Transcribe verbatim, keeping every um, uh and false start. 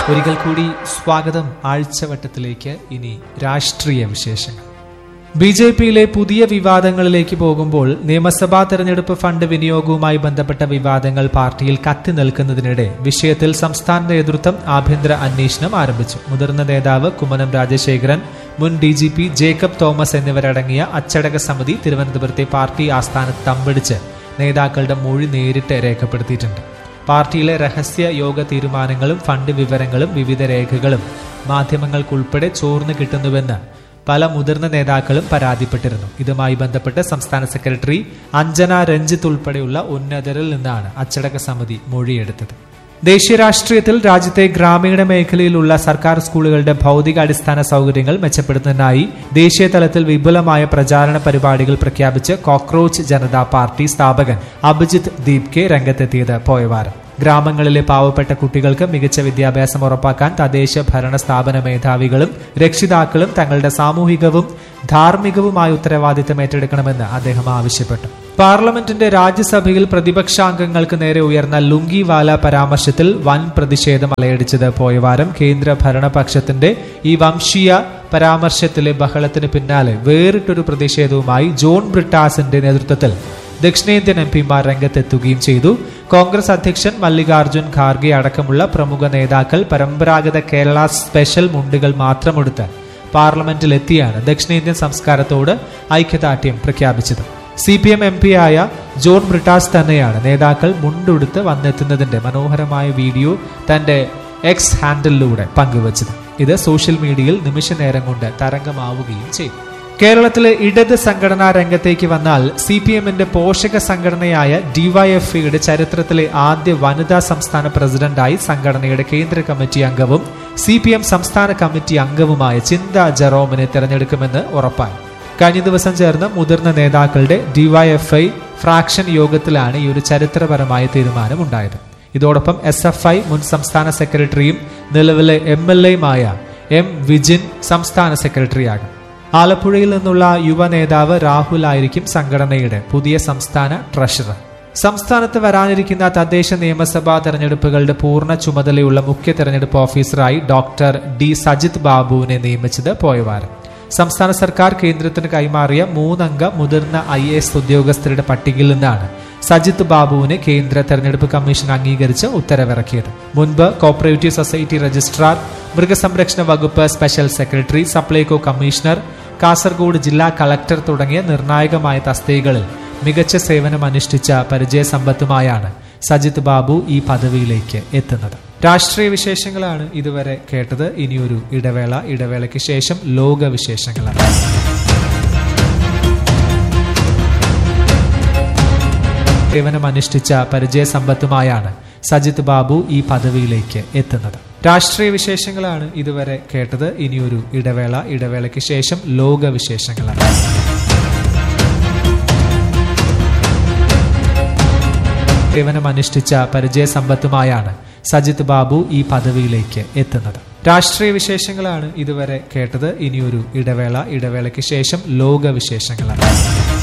ഒരിക്കൽ കൂടി സ്വാഗതം ആഴ്ചവട്ടത്തിലേക്ക്. ഇനി രാഷ്ട്രീയ വിശേഷങ്ങൾ. ബി ജെ പിയിലെ പുതിയ വിവാദങ്ങളിലേക്ക് പോകുമ്പോൾ നിയമസഭാ തെരഞ്ഞെടുപ്പ് ഫണ്ട് വിനിയോഗവുമായി ബന്ധപ്പെട്ട വിവാദങ്ങൾ പാർട്ടിയിൽ കത്തി നിൽക്കുന്നതിനിടെ വിഷയത്തിൽ സംസ്ഥാന നേതൃത്വം ആഭ്യന്തര അന്വേഷണം ആരംഭിച്ചു. മുതിർന്ന നേതാവ് കുമ്മനം രാജശേഖരൻ, മുൻ D G P Jacob Thomas എന്നിവരടങ്ങിയ അച്ചടക്ക സമിതി തിരുവനന്തപുരത്തെ പാർട്ടി ആസ്ഥാനത്ത് തമ്പടിച്ച് നേതാക്കളുടെ മൊഴി നേരിട്ട് രേഖപ്പെടുത്തിയിട്ടുണ്ട്. പാർട്ടിയിലെ രഹസ്യ യോഗ തീരുമാനങ്ങളും ഫണ്ട് വിവരങ്ങളും വിവിധ രേഖകളും മാധ്യമങ്ങൾക്കുൾപ്പെടെ ചോർന്നു കിട്ടുന്നുവെന്ന് പല മുതിർന്ന നേതാക്കളും പരാതിപ്പെട്ടിരുന്നു. ഇതുമായി ബന്ധപ്പെട്ട് സംസ്ഥാന സെക്രട്ടറി അഞ്ജന രഞ്ജിത്ത് ഉൾപ്പെടെയുള്ള ഉന്നതരിൽ നിന്നാണ് അച്ചടക്ക സമിതി മൊഴിയെടുത്തത്. ദേശീയ രാഷ്ട്രീയത്തിൽ രാജ്യത്തെ ഗ്രാമീണ മേഖലയിലുള്ള സർക്കാർ സ്കൂളുകളുടെ ഭൗതിക അടിസ്ഥാന സൗകര്യങ്ങൾ മെച്ചപ്പെടുത്തുന്നതിനായി ദേശീയ തലത്തിൽ വിപുലമായ പ്രചാരണ പരിപാടികൾ പ്രഖ്യാപിച്ച് കോക്രോച്ച് ജനതാ പാർട്ടി സ്ഥാപകൻ അഭിജിത്ത് ദീപ്കെ രംഗത്തെത്തിയത് പോയവാരം. ഗ്രാമങ്ങളിലെ പാവപ്പെട്ട കുട്ടികൾക്ക് മികച്ച വിദ്യാഭ്യാസം ഉറപ്പാക്കാൻ തദ്ദേശ ഭരണ സ്ഥാപന മേധാവികളും രക്ഷിതാക്കളും തങ്ങളുടെ സാമൂഹികവും ധാർമ്മികവുമായ ഉത്തരവാദിത്തം ഏറ്റെടുക്കണമെന്ന് അദ്ദേഹം ആവശ്യപ്പെട്ടു. പാർലമെന്റിന്റെ രാജ്യസഭയിൽ പ്രതിപക്ഷാംഗങ്ങൾക്ക് നേരെ ഉയർന്ന ലുങ്കിവാല പരാമർശത്തിൽ വൻ പ്രതിഷേധം അലയടിച്ചത് പോയവാരം. കേന്ദ്ര ഭരണപക്ഷത്തിന്റെ ഈ വംശീയ പരാമർശത്തിലെ ബഹളത്തിന് പിന്നാലെ വേറിട്ടൊരു പ്രതിഷേധവുമായി ജോൺ ബ്രിട്ടാസിന്റെ നേതൃത്വത്തിൽ ദക്ഷിണേന്ത്യൻ എം പിമാർ രംഗത്തെത്തുകയും ചെയ്തു. കോൺഗ്രസ് അധ്യക്ഷൻ മല്ലികാർജുൻ ഖാർഗെ അടക്കമുള്ള പ്രമുഖ നേതാക്കൾ പരമ്പരാഗത കേരള സ്പെഷ്യൽ മുണ്ടുകൾ മാത്രമെടുത്ത് പാർലമെന്റിലെത്തിയാണ് ദക്ഷിണേന്ത്യൻ സംസ്കാരത്തോട് ഐക്യദാർഢ്യം പ്രഖ്യാപിച്ചത്. C P M M P ആയ ജോൺ ബ്രിട്ടാസ് തന്നെയാണ് നേതാക്കൾ മുണ്ടുടുത്ത് വന്നെത്തുന്നതിന്റെ മനോഹരമായ വീഡിയോ തന്റെ എക്സ് ഹാൻഡിലൂടെ പങ്കുവച്ചത്. ഇത് സോഷ്യൽ മീഡിയയിൽ നിമിഷ നേരം കൊണ്ട് തരംഗമാവുകയും ചെയ്തു. കേരളത്തിലെ ഇടത് സംഘടനാ രംഗത്തേക്ക് വന്നാൽ സി പി എമ്മിന്റെ പോഷക സംഘടനയായ ഡിവൈഎഫ്ഐയുടെ ചരിത്രത്തിലെ ആദ്യ വനിതാ സംസ്ഥാന പ്രസിഡന്റായി സംഘടനയുടെ കേന്ദ്ര കമ്മിറ്റി അംഗവും സി പി എം സംസ്ഥാന കമ്മിറ്റി അംഗവുമായ ചിന്ത ജെറോമിനെ തെരഞ്ഞെടുക്കുമെന്ന് ഉറപ്പായി. കഴിഞ്ഞ ദിവസം ചേർന്ന മുതിർന്ന നേതാക്കളുടെ ഡിവൈഎഫ്ഐ ഫ്രാക്ഷൻ യോഗത്തിലാണ് ഈ ഒരു ചരിത്രപരമായ തീരുമാനമുണ്ടായത്. ഇതോടൊപ്പം എസ് എഫ് ഐ മുൻ സംസ്ഥാന സെക്രട്ടറിയും നിലവിലെ എം എൽ എയുമായ എം വിജിൻ സംസ്ഥാന സെക്രട്ടറിയാകും. ആലപ്പുഴയിൽ നിന്നുള്ള യുവ നേതാവ് രാഹുൽ ആയിരിക്കും സംഘടനയുടെ പുതിയ സംസ്ഥാന ട്രഷറർ. സംസ്ഥാനത്ത് വരാനിരിക്കുന്ന തദ്ദേശ നിയമസഭാ തെരഞ്ഞെടുപ്പുകളുടെ പൂർണ്ണ ചുമതലയുള്ള മുഖ്യ തെരഞ്ഞെടുപ്പ് ഓഫീസറായി ഡോക്ടർ ഡി സജിത് ബാബുവിനെ നിയമിച്ചത് പോയവാരം. സംസ്ഥാന സർക്കാർ കേന്ദ്രത്തിന് കൈമാറിയ മൂന്നംഗ മുതിർന്ന ഐ എ എസ് ഉദ്യോഗസ്ഥരുടെ പട്ടികയിൽ നിന്നാണ് സജിത് ബാബുവിനെ കേന്ദ്ര തെരഞ്ഞെടുപ്പ് കമ്മീഷൻ അംഗീകരിച്ച് ഉത്തരവിറക്കിയത്. മുൻപ് കോപ്പറേറ്റീവ് സൊസൈറ്റി രജിസ്ട്രാർ, മൃഗസംരക്ഷണ വകുപ്പ് special secretary, Supplyco commissioner, Kasaragod ജില്ലാ കളക്ടർ തുടങ്ങിയ നിർണായകമായ തസ്തികകളിൽ മികച്ച സേവനം അനുഷ്ഠിച്ച പരിചയസമ്പത്തുമായാണ് സജിത് ബാബു ഈ പദവിയിലേക്ക് എത്തുന്നത്. രാഷ്ട്രീയ വിശേഷങ്ങളാണ് ഇതുവരെ കേട്ടത്. ഇനിയൊരു ഇടവേള. ഇടവേളയ്ക്ക് ശേഷം ലോക വിശേഷങ്ങളാണ്. സേവനം അനുഷ്ഠിച്ച പരിചയസമ്പത്തുമായാണ് സജിത് ബാബു ഈ പദവിയിലേക്ക് എത്തുന്നത്. രാഷ്ട്രീയ വിശേഷങ്ങളാണ് ഇതുവരെ കേട്ടത്. ഇനിയൊരു ഇടവേള. ഇടവേളയ്ക്ക് ശേഷം ലോക വിശേഷങ്ങളാണ്. സേവനം അനുഷ്ഠിച്ച പരിചയസമ്പത്തുമായാണ് സജിത് ബാബു ഈ പദവിയിലേക്ക് എത്തുന്നത്. രാഷ്ട്രീയ വിശേഷങ്ങളാണ് ഇതുവരെ കേട്ടത്. ഇനിയൊരു ഇടവേള. ഇടവേളയ്ക്ക് ശേഷം ലോക വിശേഷങ്ങളാണ്.